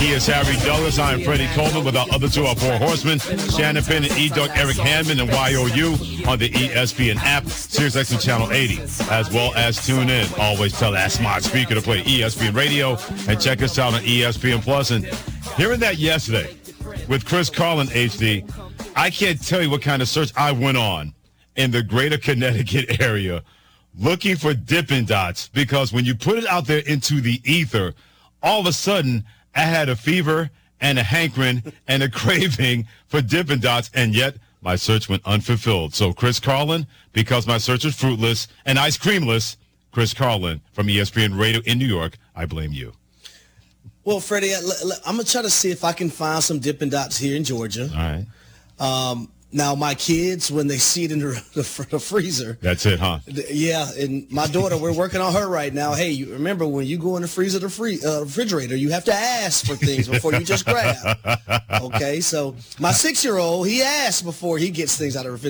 He is Harry Douglas. I am Freddie Coleman with our other two, our four horsemen, Shannon Penn and E-Duck Eric Hammond and YOU on the ESPN app, SiriusXM Channel 80, as well as tune in. Always tell that smart speaker to play ESPN Radio and check us out on ESPN Plus. And hearing that yesterday with Chris Carlin, HD, I can't tell you what kind of search I went on in the greater Connecticut area looking for Dippin' Dots, because when you put it out there into the ether, all of a sudden I had a fever and a hankering and a craving for Dippin' Dots, and yet my search went unfulfilled. So Chris Carlin, because my search was fruitless and ice creamless, Chris Carlin from ESPN Radio in New York, I blame you. Well, Freddie, I'm going to try to see if I can find some Dippin' Dots here in Georgia. All right. Now, my kids, when they see it in the freezer. That's it, huh? Yeah, and my daughter, we're working on her right now. Hey, you remember when you go in the freezer, the refrigerator, you have to ask for things before you just grab. Okay, so my 6-year-old, he asks before he gets things out of the refrigerator.